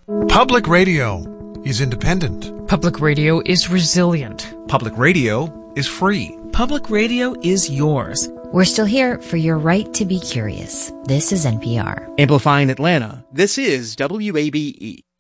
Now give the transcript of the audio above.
Public radio is independent. Public radio is resilient. Public radio is free. Public radio is yours. We're still here for your right to be curious. This is NPR. Amplifying Atlanta, this is WABE.